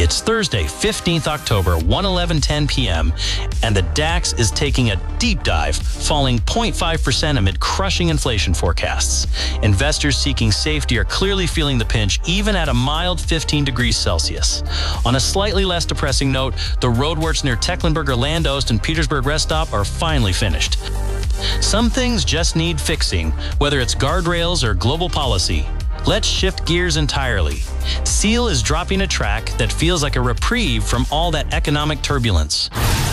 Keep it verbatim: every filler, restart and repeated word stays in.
It's Thursday, fifteenth October, one eleven ten p m, and the DAX is taking a deep dive, falling zero point five percent amid crushing inflation forecasts. Investors seeking safety are clearly feeling the pinch, even at a mild fifteen degrees Celsius. On a slightly less depressing note, the roadworks near Tecklenburger Landost and Petersburg Rest Stop are finally finished. Some things just need fixing, whether it's guardrails or global policy. Let's shift gears entirely. SEAL is dropping a track that feels like a reprieve from all that economic turbulence.